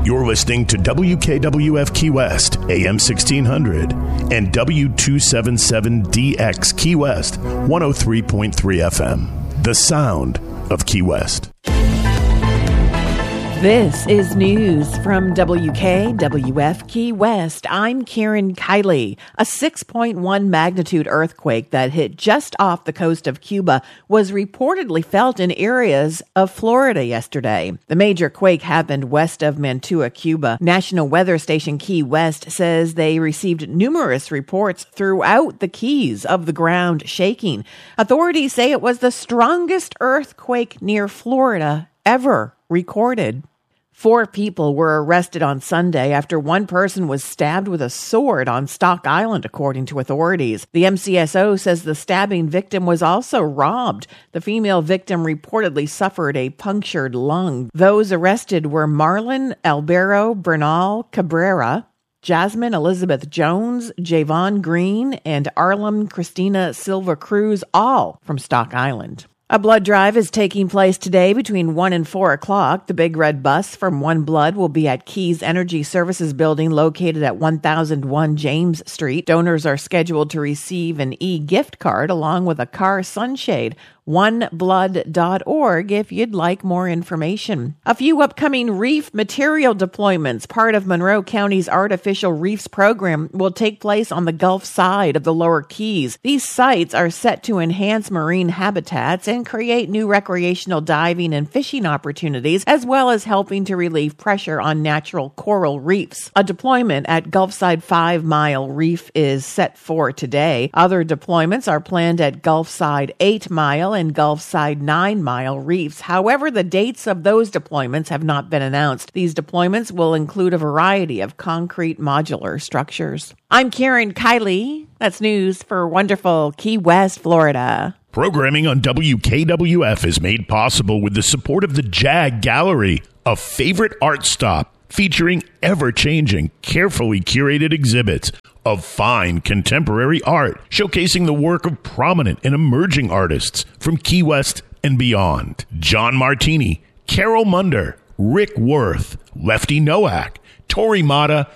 You're listening to WKWF Key West, AM 1600, and W277DX Key West, 103.3 FM. The sound of Key West. This is news from WKWF Key West. I'm Karen Kiley. A 6.1 magnitude earthquake that hit just off the coast of Cuba was reportedly felt in areas of Florida yesterday. The major quake happened west of Mantua, Cuba. National Weather Station Key West says they received numerous reports throughout the Keys of the ground shaking. Authorities say it was the strongest earthquake near Florida ever recorded. 4 people were arrested on Sunday after one person was stabbed with a sword on Stock Island, according to authorities. The MCSO says the stabbing victim was also robbed. The female victim reportedly suffered a punctured lung. Those arrested were Marlon Albero Bernal Cabrera, Jasmine Elizabeth Jones, Javon Green, and Arlem Christina Silva Cruz, all from Stock Island. A blood drive is taking place today between 1 and 4 o'clock. The Big Red Bus from One Blood will be at Keys Energy Services building located at 1001 James Street. Donors are scheduled to receive an e-gift card along with a car sunshade. oneblood.org if you'd like more information. A few upcoming reef material deployments, part of Monroe County's Artificial Reefs program, will take place on the Gulf side of the Lower Keys. These sites are set to enhance marine habitats and create new recreational diving and fishing opportunities, as well as helping to relieve pressure on natural coral reefs. A deployment at Gulfside 5 Mile Reef is set for today. Other deployments are planned at Gulfside 8 Mile and Gulfside 9 Mile reefs. However, the dates of those deployments have not been announced. These deployments will include a variety of concrete modular structures. I'm Karen Kiley. That's news for wonderful Key West, Florida. Programming on WKWF is made possible with the support of the JAG Gallery, a favorite art stop featuring ever-changing, carefully curated exhibits of fine contemporary art, showcasing the work of prominent and emerging artists from Key West and beyond. John Martini, Carol Munder, Rick Worth, Lefty Nowak, Tori Mata,